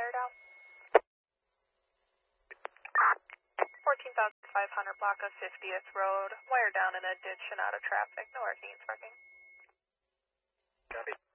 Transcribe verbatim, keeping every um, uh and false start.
wire down. fourteen thousand five hundred block of fiftieth Road, wire down in a ditch and out of traffic, no arcane parking. Copy.